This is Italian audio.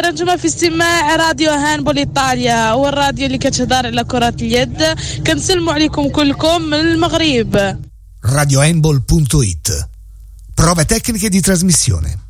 نجمة في استماع راديو هاندبول إيطاليا، والراديو اللي كتهدر على كرة اليد. كنسلموا عليكم كلكم من المغرب. radiohandball.it. Prove tecniche di trasmissione.